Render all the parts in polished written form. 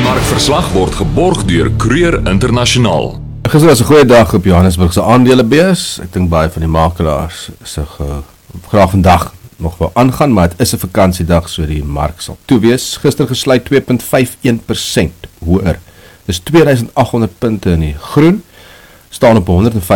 Markverslag word geborg deur Kruger Internasionaal. Gister was 'n goeie dag op Johannesburg se aandelebeurs. Ek dink baie van die makelaars sal graag vandag nog wel aangaan, maar dit is 'n vakansiedag, so die mark sal toe wees. Gister gesluit 2.51% hoër. Dis 2800 punte in die groen. Staan op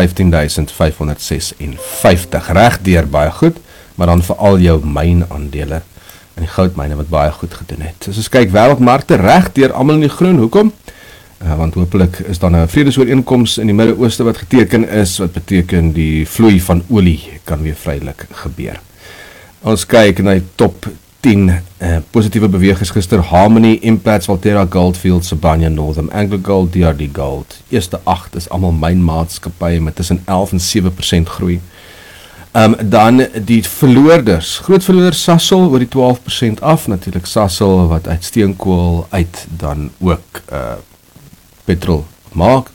115.556. Reg deur baie goed, maar dan veral jou mynaandele en die goudmyne wat baie goed gedoen het. As ons kyk wêreldmarkte reg deur almal in die groen. Hoekom? Want hopelik is dan 'n vredesooreenkoms in die Midde-Ooste wat geteken is, wat beteken die vloei van olie kan weer vrylik gebeur. Ons kyk na die top 10 positiewe bewegings gister. Harmony, Implats, Valterra, Goldfield, Sibanye, Northam, AngloGold, DRD Gold. Eerste 8 is almal mynmaatskappye met tussen 11 en 7% groei. Dan die verloorders. Groot verloorders Sasol oor die 12% af. Natuurlik Sasol wat uit steenkool uit dan ook petrol maak.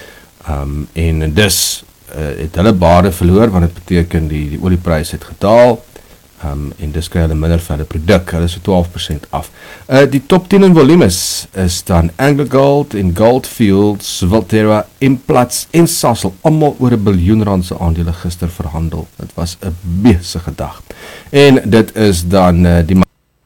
En dus het hulle baarde verloor, want dit beteken die olieprys het gedaal. En dus kry hulle minder vir hulle produk. Hulle is so 12% af. Die top 10 in volumes is dan AngloGold en Goldfields, Valterra, Implats en Sasol, almal oor 'n biljoen rand se aandele gister verhandel. Dit was 'n besige dag. En dit is dan die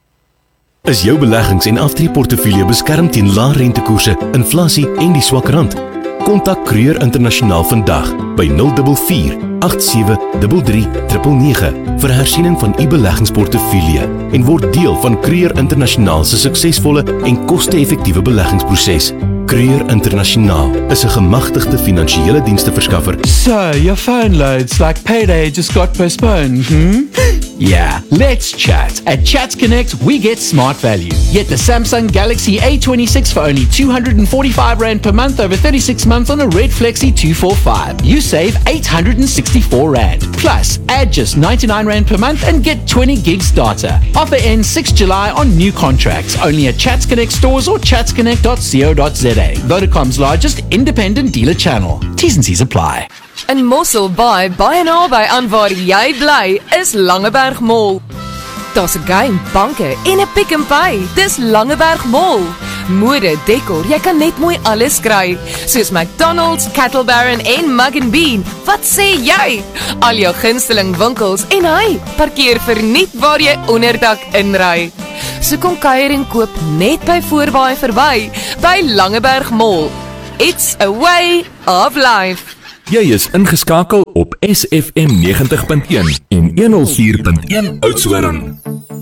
Is jou beleggings- en aftreeportefeulje beskerm teen lae rentekoerse, inflasie en die swak rand? Kontak Kruger Internasionaal vandag by 044 8733 999 vir hersiening van u beleggingsportefeulje en word deel van Kruger Internasionaal se suksesvolle en koste-effektiewe beleggingsproses. Kruger Internasionaal is 'n gemagtigde finansiële diensteverskaffer. So, your phone loads like payday just got postponed, Yeah, let's chat. At Chat Connect, we get smart value. Get the Samsung Galaxy A26 for only R245 per month over 36 months on a Red Flexi 245. You save R864. Plus, add just R99 per month and get 20 gigs data. Offer ends 6 July on new contracts. Only at Chat Connect stores or chatsconnect.co.za. Vodacom's largest independent dealer channel. T's and C's apply. In Mosselbaai, baie naby aan waar jy bly, is Langeberg Mall. Daar's 'n game, banke en 'n Pick n Pay. Dis Langeberg Mall. Mode, dekor, jy kan net mooi alles kry. Soos McDonald's, Cattle Baron en Mug & Bean. Wat sê jy? Al jou gunsteling winkels en hy, parkeer verniet waar jy onderdak inry. So kom kuier en koop net by Voorbaai verby, by Langeberg Mall. It's a way of life. Jy is ingeskakel op SFM 90.1 en 104.1 Oudtshoorn.